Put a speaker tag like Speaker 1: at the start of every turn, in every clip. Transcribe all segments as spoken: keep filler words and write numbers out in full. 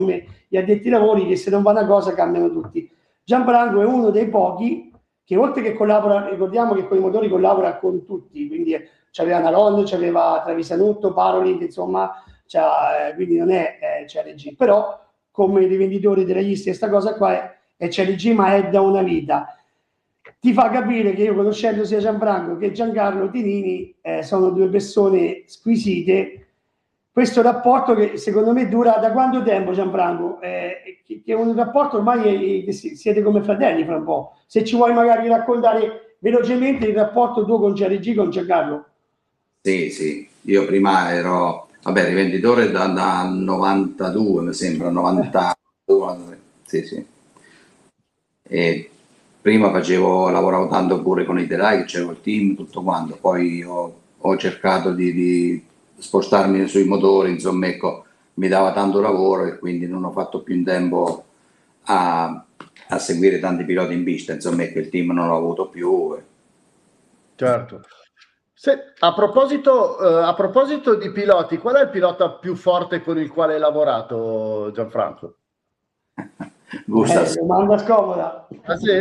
Speaker 1: gli addetti ai lavori, che se non va una cosa cambiano tutti. Gianfranco è uno dei pochi che, oltre che collabora, ricordiamo che con i motori collabora con tutti, quindi c'aveva Naron, c'aveva Travisanotto, Paroli, insomma, eh, quindi non è eh, C R G, però come rivenditore della Isti questa cosa qua è, è C R G, ma è da una vita. Ti fa capire che io, conoscendo sia Gianfranco che Giancarlo Tinini, eh, sono due persone squisite. Questo rapporto che secondo me dura da quanto tempo, Gianfranco? Eh, che, che è un rapporto ormai è, che siete come fratelli fra un po'. Se ci vuoi magari raccontare velocemente il rapporto tuo con C R G, con Giancarlo.
Speaker 2: Sì, sì, io prima ero, vabbè, rivenditore da, da novantadue, mi sembra, novantadue, sì, sì. E prima facevo, lavoravo tanto pure con i telai, che c'era il team, tutto quanto, poi ho, ho cercato di, di spostarmi sui motori, insomma, ecco, mi dava tanto lavoro e quindi non ho fatto più in tempo a, a seguire tanti piloti in pista, insomma, ecco, il team non l'ho avuto più.
Speaker 3: Certo. Se, a, proposito, eh, a proposito di piloti, qual è il pilota più forte con il quale hai lavorato, Gianfranco?
Speaker 1: Gusta, eh, domanda scomoda.
Speaker 3: Ah, sì?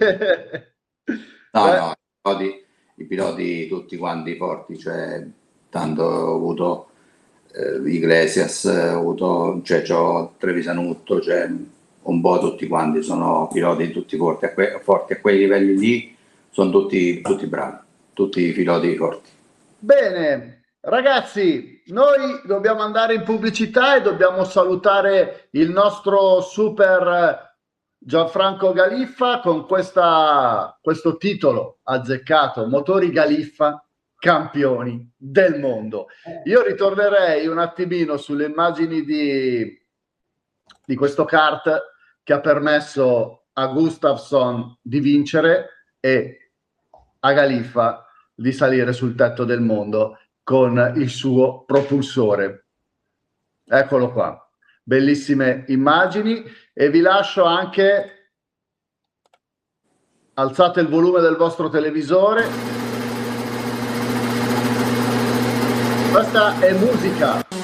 Speaker 2: No, no, i piloti, i piloti tutti quanti forti, cioè tanto ho avuto eh, Iglesias, ho avuto, cioè c'ho Trevisanutto, cioè un po' tutti quanti, sono piloti tutti forti, a, que forti, a quei livelli lì sono tutti, tutti bravi, tutti i piloti forti.
Speaker 3: Bene, ragazzi, noi dobbiamo andare in pubblicità e dobbiamo salutare il nostro super Gianfranco Galiffa con questa, questo titolo azzeccato, Motori Galiffa, campioni del mondo. Io ritornerei un attimino sulle immagini di, di questo kart che ha permesso a Gustafsson di vincere e a Galiffa di salire sul tetto del mondo con il suo propulsore. Eccolo qua. Bellissime immagini e vi lascio anche, alzate il volume del vostro televisore, questa è musica.